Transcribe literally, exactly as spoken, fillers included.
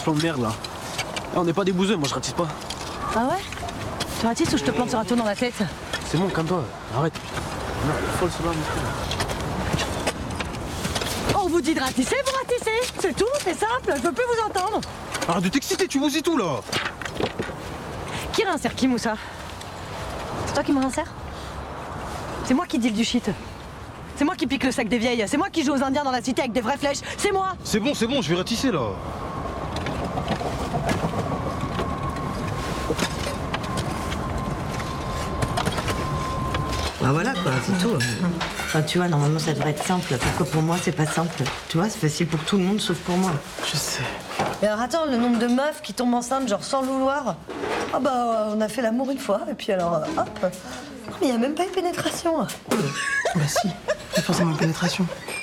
plan de merde là. Eh, on n'est pas des bouseux, moi je ratisse pas. Ah ouais? Tu ratisses ou je te plante sur un tour dans la tête? C'est bon, calme-toi, arrête. Non, elle est folle celle-là, On vous dit de ratisser, vous ratissez. C'est tout, c'est simple, je veux plus vous entendre. arrête de t'exciter, tu mousses tout là. Qui réinsère qui, Moussa? C'est toi qui me réinsère? C'est moi qui deal du shit. C'est moi qui pique le sac des vieilles. C'est moi qui joue aux Indiens dans la cité avec des vraies flèches. C'est moi. C'est bon, c'est bon, je vais ratisser là. Bah voilà quoi, c'est tout. Enfin tu vois, normalement ça devrait être simple. Pourquoi pour moi c'est pas simple? Tu vois, c'est facile pour tout le monde sauf pour moi. Je sais. Et alors attends, le nombre de meufs qui tombent enceintes genre sans le vouloir. Ah bah on a fait l'amour une fois et puis alors hop. Mais il y a même pas eu pénétration. Bah si, il y a forcément une pénétration.